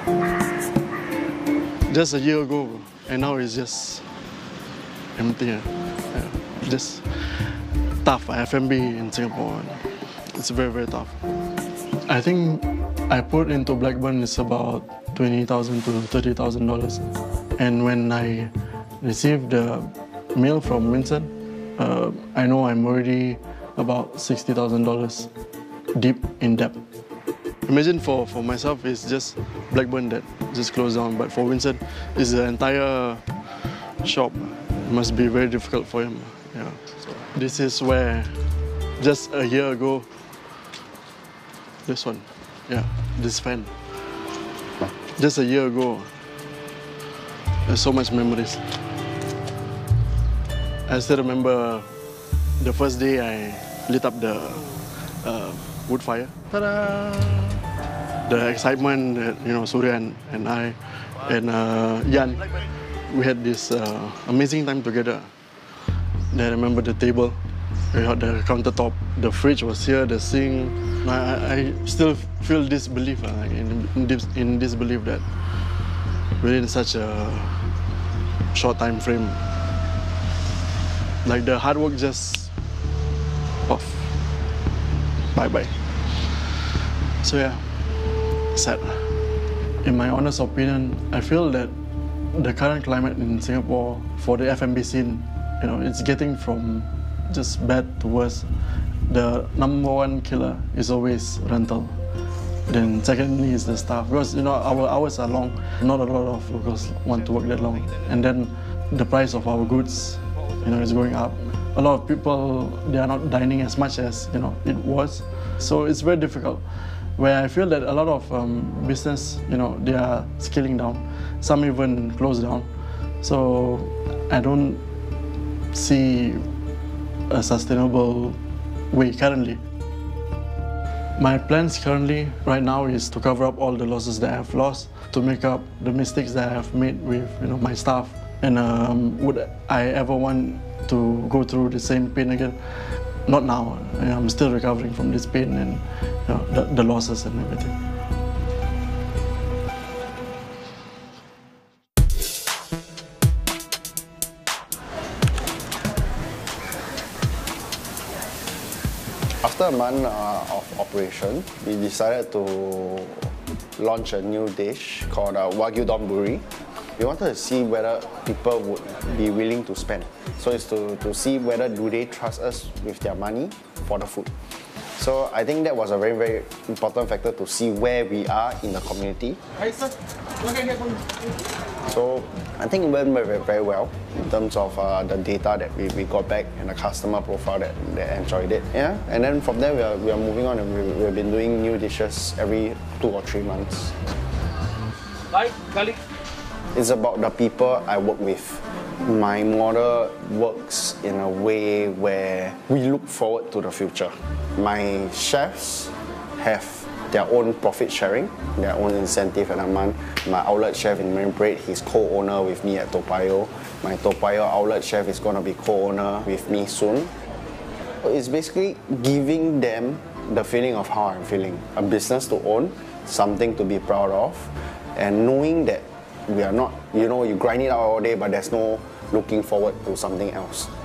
Just a year ago, and now it's just empty. Yeah. Just tough. F&B in Singapore, it's very, very tough. I think I put into Blackburn is about $20,000 to $30,000, and when I received the mail from Vincent, I know I'm already about $60,000 deep in debt. Imagine for myself, it's just Blackburn that just closed down, but for Vincent, it's the entire shop. It must be very difficult for him. Yeah. So this is where, just a year ago, this one, yeah, this fan. Just a year ago, there's so much memories. I still remember the first day I lit up the wood fire. Ta-da! The excitement that, Surya and I and Yan, we had this amazing time together. Then I remember the table, we had the countertop, the fridge was here, the sink. I still feel disbelief, in disbelief that within such a short time frame, like the hard work just off. Bye-bye. So yeah, sad. In my honest opinion, I feel that the current climate in Singapore for the F&B scene, it's getting from just bad to worse. The number one killer is always rental. Then secondly is the staff, because our hours are long. Not a lot of locals want to work that long. And then the price of our goods, is going up. A lot of people, they are not dining as much as it was. So it's very difficult. Where I feel that a lot of business, they are scaling down. Some even close down. So I don't see a sustainable way currently. My plans currently, right now, is to cover up all the losses that I have lost, to make up the mistakes that I have made with my staff. And would I ever want to go through the same pain again? Not now. I'm still recovering from this pain and the losses and everything. After a month of operation, we decided to launch a new dish called Wagyu Donburi. We wanted to see whether people would be willing to spend. So it's to see whether do they trust us with their money for the food. So I think that was a very, very important factor to see where we are in the community. So I think it went very, very well in terms of the data that we got back and the customer profile that enjoyed it. Yeah, and then from there we are moving on, and we've been doing new dishes every 2 or 3 months. Like garlic. It's about the people I work with. My model works in a way where we look forward to the future. My chefs have their own profit sharing, their own incentive every month. My outlet chef in Marine Parade, he's co-owner with me at Toa Payoh. My Toa Payoh outlet chef is going to be co-owner with me soon. It's basically giving them the feeling of how I'm feeling. A business to own, something to be proud of, and knowing that we are not, you grind it out all day, but there's no looking forward to something else.